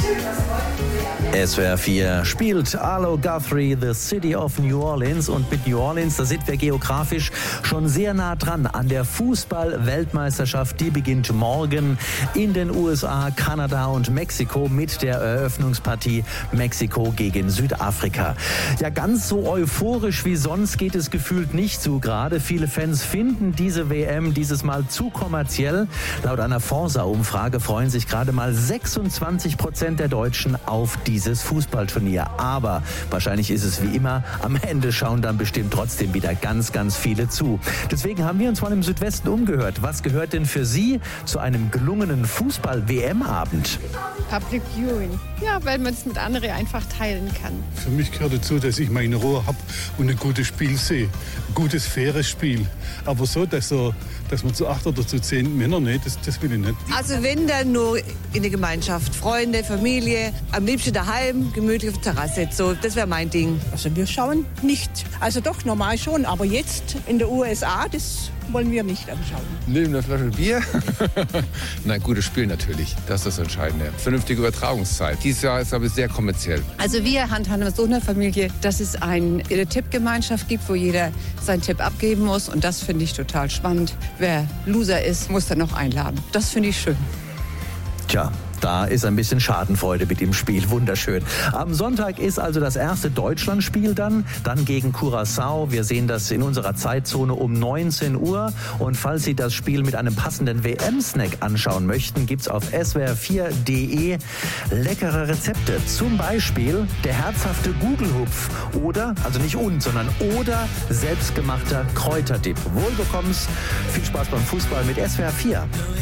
SWR 4 spielt Arlo Guthrie, The City of New Orleans. Und mit New Orleans, da sind wir geografisch schon sehr nah dran an der Fußball-Weltmeisterschaft. Die beginnt morgen in den USA, Kanada und Mexiko mit der Eröffnungspartie Mexiko gegen Südafrika. Ja, ganz so euphorisch wie sonst geht es gefühlt nicht zu. Gerade viele Fans finden diese WM dieses Mal zu kommerziell. Laut einer Forsa-Umfrage freuen sich gerade mal 26% der Deutschen auf dieses Fußballturnier. Aber wahrscheinlich ist es wie immer, am Ende schauen dann bestimmt trotzdem wieder ganz, ganz viele zu. Deswegen haben wir uns mal im Südwesten umgehört. Was gehört denn für Sie zu einem gelungenen Fußball-WM-Abend? Public Viewing. Ja, weil man es mit anderen einfach teilen kann. Für mich gehört dazu, dass ich meine Ruhe habe und ein gutes Spiel sehe. Ein gutes, faires Spiel. Aber so, dass man zu 8 oder zu 10 Männer, nee, das will ich nicht. Also wenn, dann nur in der Gemeinschaft. Freunde, Familie, am liebsten daheim, gemütlich auf der Terrasse. So, das wäre mein Ding. Also wir schauen nicht. Also doch, normal schon. Aber jetzt in den USA, das wollen wir nicht anschauen. Neben der Flasche Bier? Nein, gutes Spiel natürlich. Das ist das Entscheidende. Vernünftige Übertragungszeit. Dieses Jahr ist aber sehr kommerziell. Also wir handhaben so eine Familie, dass es eine Tippgemeinschaft gibt, wo jeder seinen Tipp abgeben muss. Und das finde ich total spannend. Wer Loser ist, muss dann noch einladen. Das finde ich schön. Tja, da ist ein bisschen Schadenfreude mit dem Spiel. Wunderschön. Am Sonntag ist also das erste Deutschlandspiel dann gegen Curaçao. Wir sehen das in unserer Zeitzone um 19 Uhr. Und falls Sie das Spiel mit einem passenden WM-Snack anschauen möchten, gibt's auf swr4.de leckere Rezepte. Zum Beispiel der herzhafte Gugelhupf oder, also nicht sondern selbstgemachter Kräuterdip. Wohlbekommens, viel Spaß beim Fußball mit SWR 4.